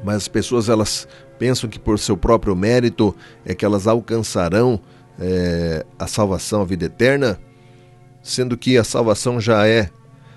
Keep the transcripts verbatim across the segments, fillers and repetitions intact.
mas as pessoas elas pensam que por seu próprio mérito é que elas alcançarão é, a salvação, a vida eterna, sendo que a salvação já é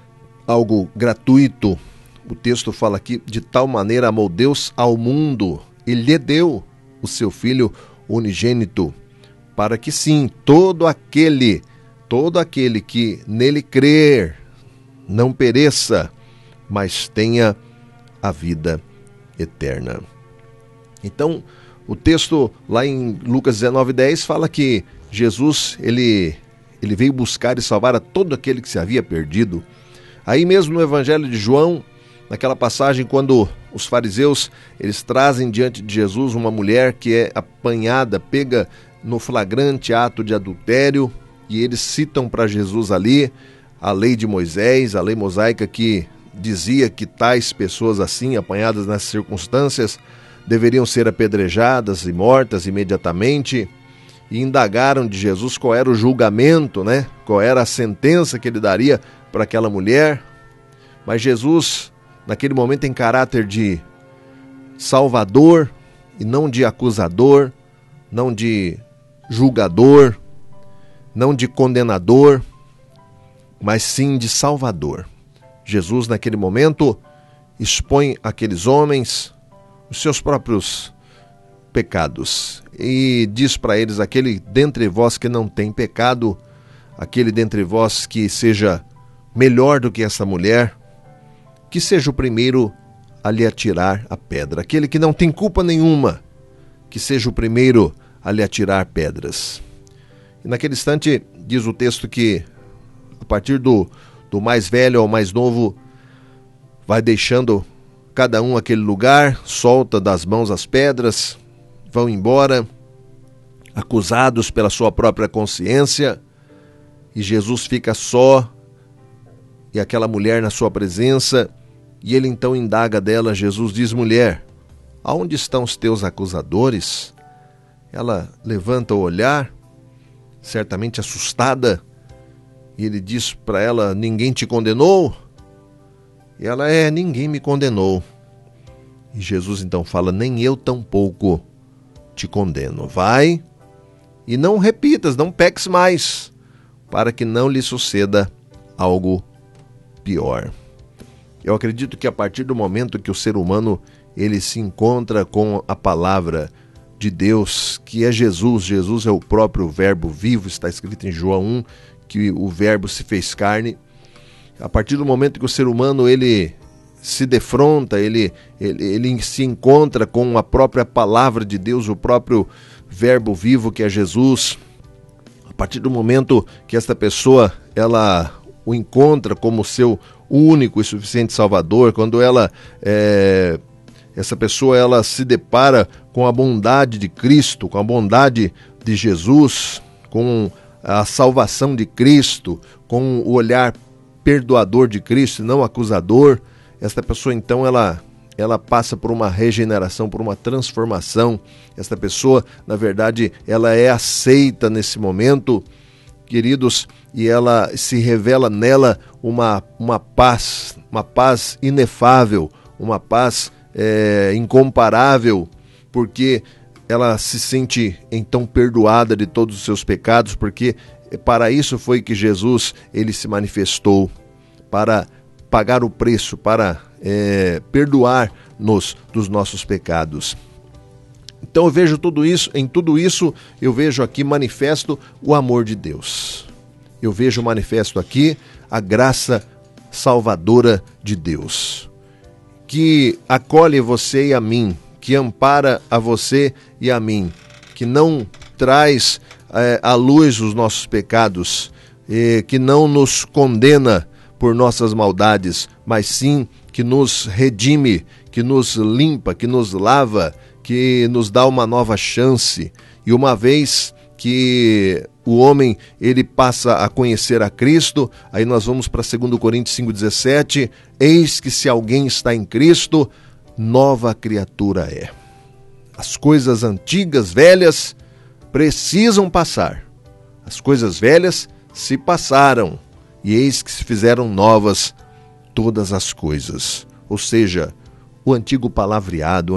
algo gratuito. O texto fala aqui: de tal maneira amou Deus ao mundo, e lhe deu o seu Filho unigênito, para que sim, todo aquele, todo aquele que nele crer, não pereça, mas tenha a vida eterna. Então, o texto lá em Lucas dezenove, dez fala que Jesus, ele, ele veio buscar e salvar a todo aquele que se havia perdido. Aí mesmo no Evangelho de João, naquela passagem quando os fariseus, eles trazem diante de Jesus uma mulher que é apanhada, pega no flagrante ato de adultério, e eles citam para Jesus ali a lei de Moisés, a lei mosaica, que dizia que tais pessoas assim, apanhadas nessas circunstâncias, deveriam ser apedrejadas e mortas imediatamente, e indagaram de Jesus qual era o julgamento, né? Qual era a sentença que ele daria para aquela mulher. Mas Jesus, naquele momento, em caráter de salvador e não de acusador, não de julgador, não de condenador, mas sim de salvador. Jesus, naquele momento, expõe àqueles homens os seus próprios pecados e diz para eles: aquele dentre vós que não tem pecado, aquele dentre vós que seja melhor do que essa mulher, que seja o primeiro a lhe atirar a pedra. Aquele que não tem culpa nenhuma, que seja o primeiro a lhe atirar pedras. E naquele instante, diz o texto que a partir do, do mais velho ao mais novo, vai deixando cada um aquele lugar, solta das mãos as pedras, vão embora, acusados pela sua própria consciência, e Jesus fica só, e aquela mulher na sua presença, e ele então indaga dela. Jesus diz: mulher, aonde estão os teus acusadores? Ela levanta o olhar, certamente assustada, e ele diz para ela: ninguém te condenou? E ela: é, ninguém me condenou. E Jesus então fala: nem eu tampouco te condeno. Vai e não repitas, não peques mais, para que não lhe suceda algo pior. Eu acredito que a partir do momento que o ser humano ele se encontra com a palavra de Deus, que é Jesus, Jesus é o próprio verbo vivo, está escrito em João um, que o verbo se fez carne. A partir do momento que o ser humano ele se defronta, ele, ele, ele se encontra com a própria palavra de Deus, o próprio verbo vivo que é Jesus, a partir do momento que esta pessoa ela o encontra como seu único e suficiente Salvador, quando ela é, essa pessoa ela se depara com a bondade de Cristo, com a bondade de Jesus, com a salvação de Cristo, com o olhar perdoador de Cristo, não acusador, esta pessoa então ela, ela passa por uma regeneração, por uma transformação. Esta pessoa, na verdade, ela é aceita nesse momento, queridos, e ela se revela nela uma, uma paz, uma paz inefável, uma paz é, incomparável, porque ela se sente então perdoada de todos os seus pecados, porque para isso foi que Jesus ele se manifestou, para pagar o preço, para é, perdoar-nos dos nossos pecados. Então eu vejo tudo isso, em tudo isso eu vejo aqui manifesto o amor de Deus. Eu vejo manifesto aqui a graça salvadora de Deus, que acolhe você e a mim, que ampara a você e a mim, que não traz é, à luz os nossos pecados, e que não nos condena por nossas maldades, mas sim que nos redime, que nos limpa, que nos lava, que nos dá uma nova chance. E uma vez que o homem ele passa a conhecer a Cristo, aí nós vamos para dois Coríntios cinco, dezessete, eis que se alguém está em Cristo, nova criatura é. As coisas antigas, velhas, precisam passar. As coisas velhas se passaram, e eis que se fizeram novas todas as coisas. Ou seja, o antigo palavreado,